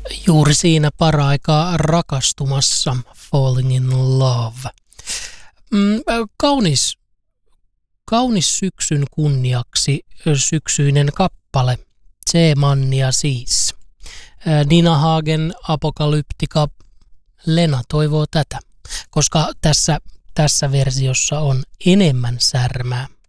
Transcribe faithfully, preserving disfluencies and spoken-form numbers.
Juuri siinä paraikaa rakastumassa, Falling in Love. Mm, kaunis, kaunis syksyn kunniaksi syksyinen kappale, C-mannia siis. Nina Hagen, Apokalyptika, Lena toivoo tätä, koska tässä, tässä versiossa on enemmän särmää.